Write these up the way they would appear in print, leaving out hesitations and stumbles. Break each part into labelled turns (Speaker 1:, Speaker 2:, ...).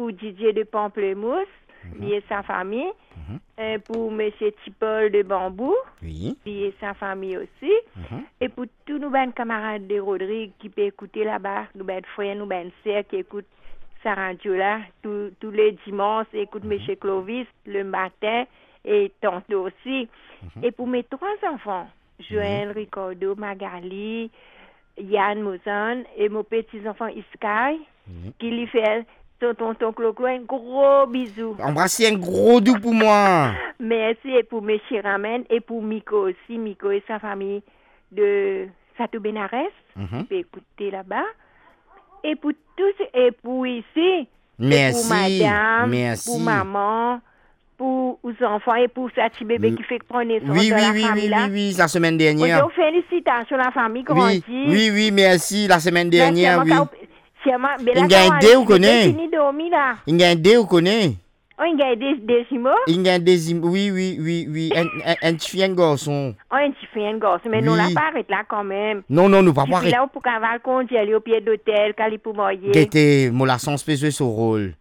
Speaker 1: pour Didier de Pamplemousse, lui et sa famille. Pour Monsieur Tipol de Bambou,
Speaker 2: Oui.
Speaker 1: lui et sa famille aussi. Et pour tous nos ben camarades de Rodrigue qui peuvent écouter là-bas, nos ben frères, nos ben sœurs qui écoutent sa radio là, tous les dimanches, écoutent Monsieur Clovis le matin et tantôt aussi. Et pour mes 3 enfants, Joël, Ricardo, Magali, Yann, Mozan et mon petit-enfant Iskai, qui lui fait tonton Clo-Clo un gros bisou.
Speaker 2: Embrassez un gros doux pour moi.
Speaker 1: Merci et pour mes Chiramen et pour Miko aussi, Miko et sa famille de Satou Benares, qui peut écouter là-bas. Et pour tous, et pour ici,
Speaker 2: Merci.
Speaker 1: et pour madame,
Speaker 2: Merci.
Speaker 1: pour maman, pour les enfants et pour sa petit bébé qui fait prendre naissance
Speaker 2: Oui,
Speaker 1: de
Speaker 2: oui,
Speaker 1: la
Speaker 2: oui,
Speaker 1: famille
Speaker 2: oui,
Speaker 1: là.
Speaker 2: oui, oui, la semaine dernière.
Speaker 1: Donc, félicitations la famille
Speaker 2: Oui,
Speaker 1: grandie.
Speaker 2: oui, oui, merci, la semaine dernière, oui.
Speaker 1: Mais là,
Speaker 2: Il y a un dé, vous connaissez?
Speaker 1: fini dormir là.
Speaker 2: Il y a un dé, vous connaissez?
Speaker 1: Oh, il y a des jumeaux.
Speaker 2: Il y a un dé, oui, oui, oui, oui, un petit fien garçon.
Speaker 1: Oh, un petit fait un gosse, mais
Speaker 2: Oui.
Speaker 1: nous, on pas arrêté là quand même.
Speaker 2: Non, non, nous pas
Speaker 1: Et
Speaker 2: voir.
Speaker 1: puis là, pour qu'on va conduire, aller au pied d'hôtel, qu'aller pour moyer.
Speaker 2: Guettez, mon la sens pesé son rôle.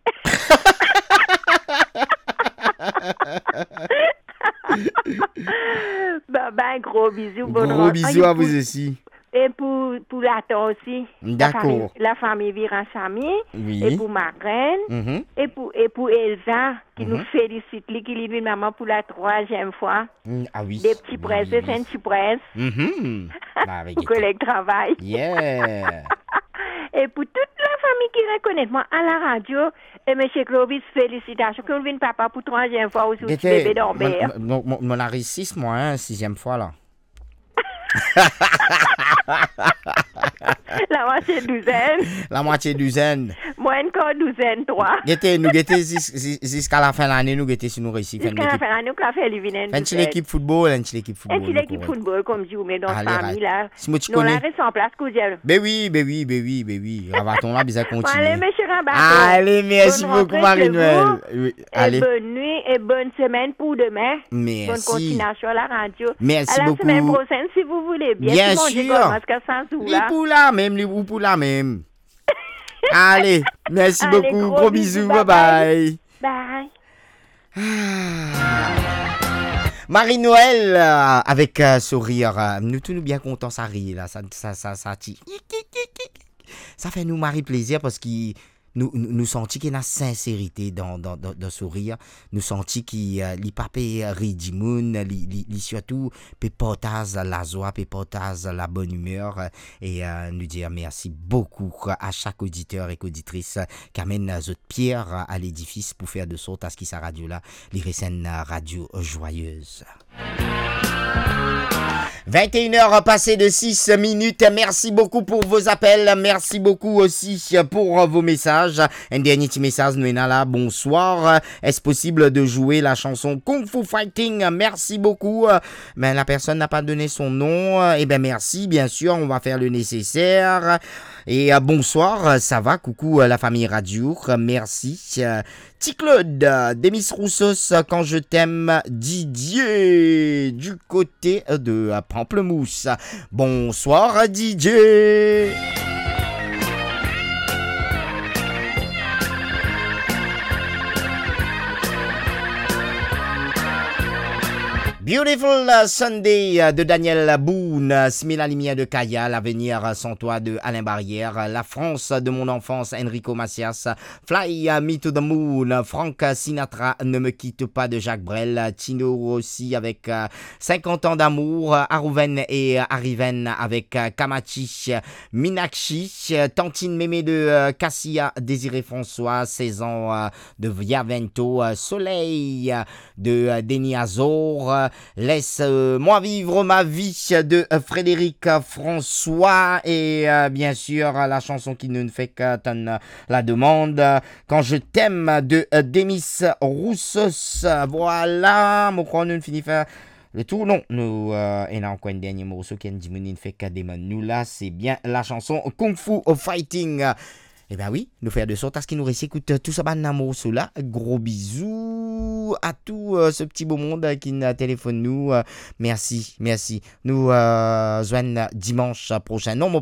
Speaker 1: Ben, gros bisous. bonne
Speaker 2: Gros
Speaker 1: rentrée.
Speaker 2: bisous
Speaker 1: Ah,
Speaker 2: à
Speaker 1: et pour-
Speaker 2: vous aussi.
Speaker 1: Et pour Laton aussi.
Speaker 2: D'accord.
Speaker 1: La famille Viran-Chami.
Speaker 2: Oui.
Speaker 1: Et pour ma reine.
Speaker 2: Mhm.
Speaker 1: Et pour Elsa, qui nous félicite, lui, qui lui maman pour la 3e fois.
Speaker 2: Ah oui.
Speaker 1: Des petits princes,
Speaker 2: Oui,
Speaker 1: des petits princes.
Speaker 2: Mhm. Bah, avec
Speaker 1: Pour collègues travail.
Speaker 2: Yeah.
Speaker 1: Et pour toute la famille qui reconnaît moi à la radio, et M. Clovis, félicitations. Clovis papa pour 3e fois aussi, petit bébé d'Ambert.
Speaker 2: Mon arrive 6 moi, hein, 6e fois là.
Speaker 1: La moitié douzaine.
Speaker 2: La moitié douzaine.
Speaker 1: Moi encore douzaine, 3.
Speaker 2: Nous guettons jusqu'à la fin de l'année, nous guettons si nous réussissons.
Speaker 1: Jusqu'à la fin de l'année, nous avons fait l'hiver.
Speaker 2: Une petite équipe football, une petite équipe football.
Speaker 1: Une petite équipe football, comme je vous mets dans la
Speaker 2: Allez,
Speaker 1: famille là.
Speaker 2: Si moi tu
Speaker 1: Nous, on
Speaker 2: connais.
Speaker 1: la reste en place, Coudiel.
Speaker 2: Ben oui. Ravatons là, bien continuer.
Speaker 1: Allez, monsieur Rabato.
Speaker 2: Allez, merci
Speaker 1: Bonne
Speaker 2: beaucoup,
Speaker 1: rentrée
Speaker 2: Marie-Noël.
Speaker 1: chez vous.
Speaker 2: Oui,
Speaker 1: Et
Speaker 2: allez.
Speaker 1: bonne nuit et bonne semaine pour demain.
Speaker 2: Merci.
Speaker 1: Bonne continuation à la radio.
Speaker 2: Merci
Speaker 1: à la
Speaker 2: beaucoup.
Speaker 1: semaine prochaine, si vous voulez bien.
Speaker 2: Bien
Speaker 1: Si mon Dieu
Speaker 2: sûr.
Speaker 1: commence qu'à s'en sous, là.
Speaker 2: Pour la même, ou pour la même. Allez, merci
Speaker 1: Allez,
Speaker 2: beaucoup.
Speaker 1: gros
Speaker 2: Gros
Speaker 1: bisous,
Speaker 2: bisous. Bye bye.
Speaker 1: Bye.
Speaker 2: Marie-Noël, avec sourire. Nous tous nous bien contents, ça rit là. Ça fait nous Marie plaisir parce qu'il nous sentis qu'il y a une sincérité dans sourire. Nous sentis qu'il n'y pas ridimoun, il surtout peut partager la joie, peut partager la bonne humeur et nous dire merci beaucoup à chaque auditeur et auditrice qui amène notre pierre à l'édifice pour faire de sorte à ce qu'il sa radio là, les une radio joyeuse. 21h passées de 6 minutes. Merci beaucoup pour vos appels. Merci beaucoup aussi pour vos messages. Un dernier petit message, nous là. Bonsoir. Est-ce possible de jouer la chanson Kung Fu Fighting? Merci beaucoup. Mais la personne n'a pas donné son nom. Eh bien, merci. Bien sûr, on va faire le nécessaire. Et bonsoir, ça va? Coucou la famille radio. Merci. Petit Claude, Demis Roussos, quand je t'aime, Didier, du côté de Pamplemousse. Bonsoir Didier. Beautiful Sunday de Daniel Boone, Smila Lumière de Kaya, L'avenir sans toi de Alain Barrière, La France de mon enfance, Enrico Macias, Fly Me to the Moon, Frank Sinatra, Ne me quitte pas de Jacques Brel, Tino Rossi avec 50 ans d'amour, Arouven et Arriven avec Kamachi, Minakshi, Tantine Mémé de Cassia, Désiré François, 16 ans de Viavento, Soleil de Denis Azor, Laisse-moi vivre ma vie de Frédéric François et bien sûr la chanson qui ne fait qu'attendre la demande Quand je t'aime de Demis Roussos. Voilà, mon croix nous finit faire le tour. Non, nous et là encore un dernier morceau qui ne fait qu'à demander. Nous là c'est bien la chanson Kung Fu Fighting. Eh bien oui, nous faire de sorte à ce qu'ils nous réécoute tout ça morceau là. Gros bisous à tout ce petit beau monde qui nous téléphone nous. Merci. Nous joignons dimanche prochain. Non, mon